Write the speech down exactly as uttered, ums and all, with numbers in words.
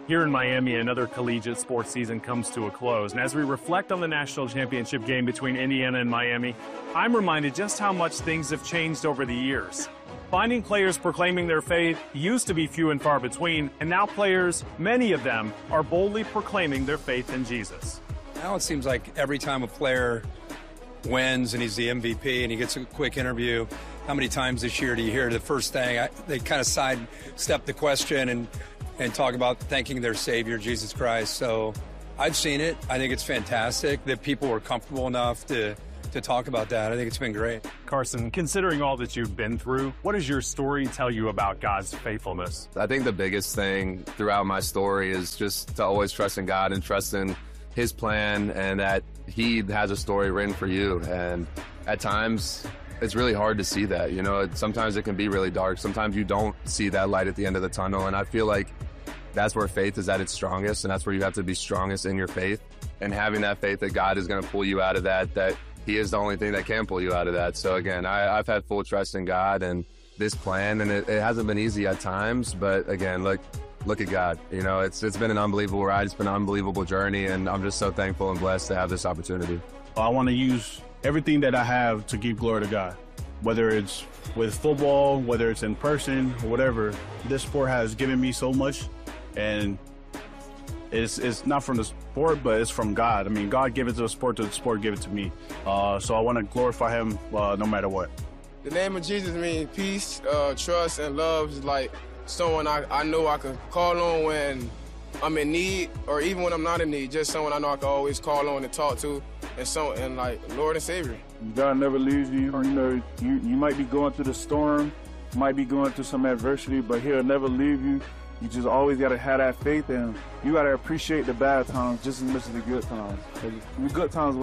Here in Miami, another collegiate sports season comes to a close, and as we reflect on the national championship game between Indiana and Miami, I'm reminded just how much things have changed over the years. Finding players proclaiming their faith used to be few and far between, and now players, many of them, are boldly proclaiming their faith in Jesus. Now it seems like every time a player wins and he's the M V P and he gets a quick interview, how many times this year do you hear the first thing, I, they kind of sidestep the question and and talk about thanking their Savior, Jesus Christ. So I've seen it. I think it's fantastic that people were comfortable enough to, to talk about that. I think it's been great. Carson, considering all that you've been through, what does your story tell you about God's faithfulness? I think the biggest thing throughout my story is just to always trust in God and trust in His plan and that He has a story written for you. And at times, it's really hard to see that. You know, it, sometimes it can be really dark. Sometimes you don't see that light at the end of the tunnel. And I feel like that's where faith is at its strongest, and that's where you have to be strongest in your faith. And having that faith that God is going to pull you out of that, that He is the only thing that can pull you out of that. So again, I, I've had full trust in God and this plan, and it, it hasn't been easy at times. But again, look, look at God. You know, it's it's been an unbelievable ride. It's been an unbelievable journey, and I'm just so thankful and blessed to have this opportunity. I want to use everything that I have to give glory to God, whether it's with football, whether it's in person, whatever. This sport has given me so much, and it's it's not from the sport, but it's from God. I mean, God gave it to the sport, to the sport give it to me. Uh, so I want to glorify Him uh, no matter what. The name of Jesus means peace, uh, trust, and love. Is like someone I, I know I can call on when I'm in need, or even when I'm not in need. Just someone I know I can always call on and talk to, and so and like Lord and Savior. God never leaves you. You know, you, you might be going through the storm, might be going through some adversity, but He'll never leave you. You just always got to have that faith, and you got to appreciate the bad times just as much as the good times. The good times